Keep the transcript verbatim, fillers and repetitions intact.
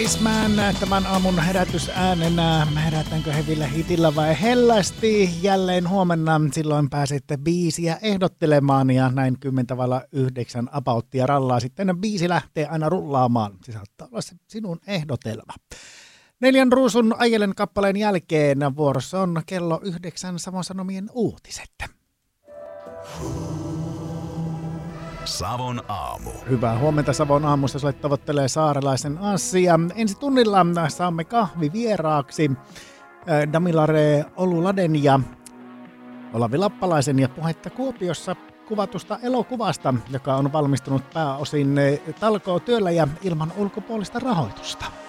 Ismään tämän aamun herätysäänenä, herätäänkö hevillä hitillä vai hellästi, jälleen huomenna, silloin pääsette biisiä ehdottelemaan ja näin kymmentä vailla yhdeksän apauttia rallaa sitten biisi lähtee aina rullaamaan, se saattaa olla se sinun ehdotelma. Neljän ruusun ajelen kappaleen jälkeen vuorossa on kello yhdeksän Savon Sanomien uutiset. Savon aamu. Hyvää huomenta Savon aamussa, sulle tavoittelee saarelaisen asia. Ensi tunnilla saamme kahvivieraaksi Damilare Oluladen ja Olavi Lappalaisen ja puhetta Kuopiossa kuvatusta elokuvasta, joka on valmistunut pääosin talkootyöllä ja ilman ulkopuolista rahoitusta.